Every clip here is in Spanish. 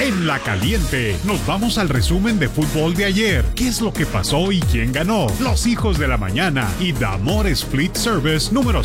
En La Caliente nos vamos al resumen de fútbol de ayer. ¿Qué es lo que pasó y quién ganó? Los hijos de la mañana y Damores Fleet Service número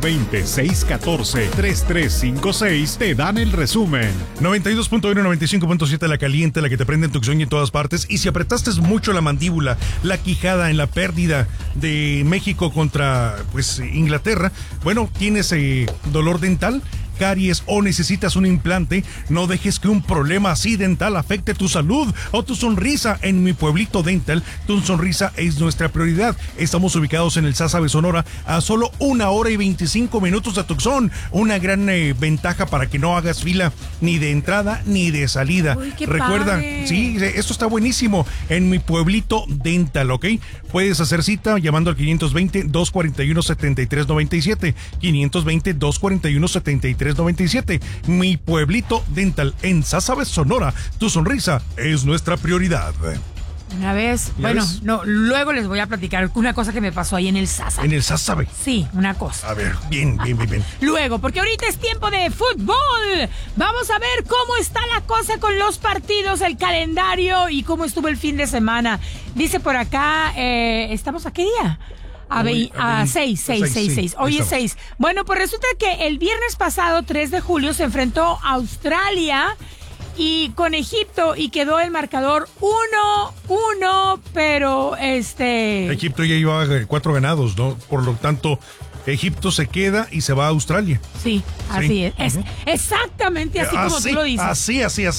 520-614-3356 te dan el resumen. 92.1, 95.7 La Caliente, la que te prende en Tucson y en todas partes. Y si apretaste mucho la mandíbula, la quijada en la pérdida de México contra Inglaterra, bueno, tienes dolor dental, caries o necesitas un implante, no dejes que un problema así dental afecte tu salud o tu sonrisa. En Mi Pueblito Dental, tu sonrisa es nuestra prioridad. Estamos ubicados en el Sázabe, Sonora, a solo 1 hora y 25 minutos de Tucson. Una gran ventaja para que no hagas fila ni de entrada ni de salida. Uy, qué Recuerda, padre. sí, esto está buenísimo. En Mi Pueblito Dental, ¿ok? Puedes hacer cita llamando al 520-241-7397. 520-241-7397. Mi Pueblito Dental en Sázabe, Sonora. Tu sonrisa es nuestra prioridad. Una vez, luego les voy a platicar una cosa que me pasó ahí en el Sázabe. ¿En el Sázabe? Sí, una cosa. A ver, bien. Luego, porque ahorita es tiempo de fútbol. Vamos a ver cómo está la cosa con los partidos, el calendario y cómo estuvo el fin de semana. Dice por acá, ¿estamos a qué día? A 6. Hoy es 6. Bueno, pues resulta que el viernes pasado, 3 de julio, se enfrentó Australia y con Egipto y quedó el marcador 1-1, pero Egipto ya lleva 4 ganados, ¿no? Por lo tanto, Egipto se queda y se va a Australia. Sí, así es. Exactamente así como tú lo dices. Así.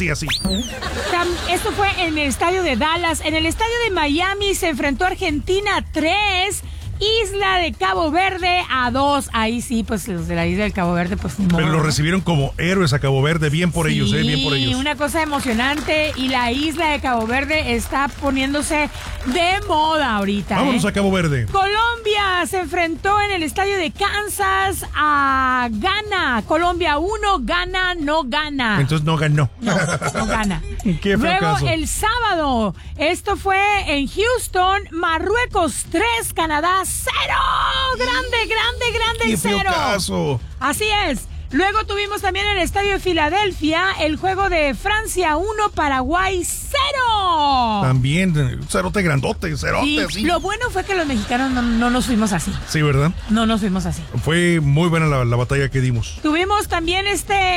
Esto fue en el estadio de Dallas. En el estadio de Miami se enfrentó Argentina 3, Isla de Cabo Verde a 2. Ahí sí, pues los de la Isla del Cabo Verde, pues no. Pero lo recibieron como héroes a Cabo Verde. Bien por ellos, bien por ellos. Sí, una cosa emocionante. Y la Isla de Cabo Verde está poniéndose de moda ahorita. Vámonos a Cabo Verde. Colombia se enfrentó en el estadio de Kansas a Ghana. Colombia 1, Ghana no gana. Entonces no ganó. No gana. Qué fracaso. Luego el sábado, esto fue en Houston, Marruecos 3, Canadá 0. Grande el 0. Fracaso. Así es. Luego tuvimos también en el estadio de Filadelfia el juego de Francia 1, Paraguay 0. También, cerote grandote, cerote, sí. Lo bueno fue que los mexicanos no nos fuimos así. Sí, ¿verdad? No nos fuimos así. Fue muy buena la batalla que dimos. Tuvimos también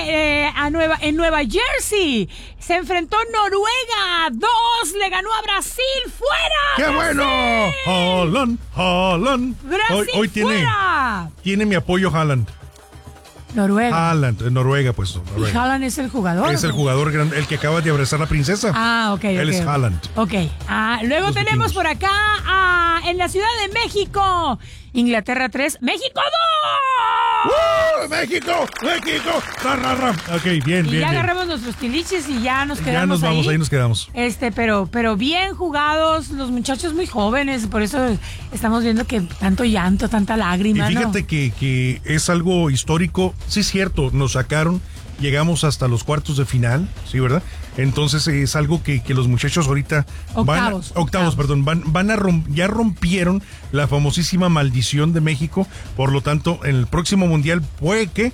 en Nueva Jersey. Se enfrentó Noruega 2, le ganó a Brasil fuera. ¡Qué Brasil! bueno! Haaland. Brasil Hoy fuera. tiene mi apoyo Haaland. Noruega. Haaland, Noruega, pues. ¿Y Haaland es el jugador? Es el jugador grande, el que acaba de abrazar a la princesa. Ah, ok. Él es Haaland. Ok. Luego Los tenemos vikingos. por acá, en la Ciudad de México, Inglaterra 3, México 2. ¡México! ¡Ra! Ok, bien. Y ya agarramos nuestros tiliches y ya nos quedamos. Ya nos vamos, ahí nos quedamos. Pero bien jugados, los muchachos muy jóvenes, por eso estamos viendo que tanto llanto, tanta lágrima. Y fíjate que es algo histórico. Sí, es cierto, nos sacaron, llegamos hasta los cuartos de final, ¿sí, verdad? Entonces es algo que los muchachos ahorita octavos, ya rompieron la famosísima maldición de México. Por lo tanto, en el próximo mundial puede que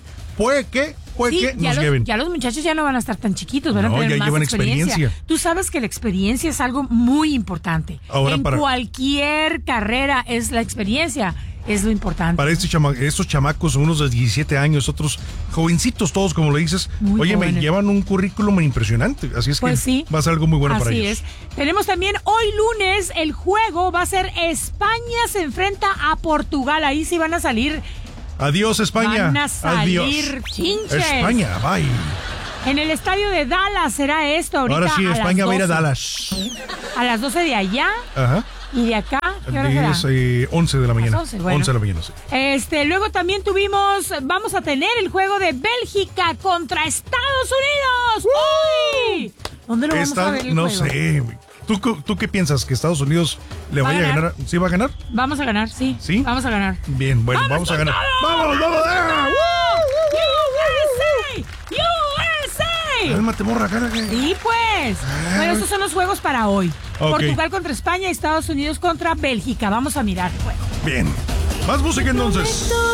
nos lleven. Ya los muchachos ya no van a estar tan chiquitos, van a tener ya más llevan experiencia. Tú sabes que la experiencia es algo muy importante. Ahora, cualquier carrera es la experiencia. Es lo importante. Para estos chamacos, unos de 17 años, otros jovencitos todos, como le dices, me llevan un currículum impresionante. Así es pues que sí, va a ser algo muy bueno para ellos. Así es. Tenemos también hoy lunes, el juego va a ser España se enfrenta a Portugal. Ahí sí van a salir. Adiós, España. Van a salir Adiós. chinches. España, bye. En el estadio de Dallas será esto ahorita. Ahora sí, España va a ir a Dallas. A las 12 de allá. Ajá. ¿Y de acá? ¿Qué hora será? Es 11 de la mañana. 11, bueno. 11 de la mañana, sí. Luego también vamos a tener el juego de Bélgica contra Estados Unidos. ¡Uy! ¿Dónde lo vamos a ver el no juego? sé. ¿Tú qué piensas? ¿Que Estados Unidos le vaya a ganar? ¿Sí va a ganar? Vamos a ganar, sí. ¿Sí? Vamos a ganar. Bien, bueno, vamos a ganar. ¡Vamos! USA! Cálmate, morra, cálmate. Sí, pues. Bueno, estos son los juegos para hoy. Okay. Portugal contra España y Estados Unidos contra Bélgica. Vamos a mirar el juego. Bien. Más música entonces.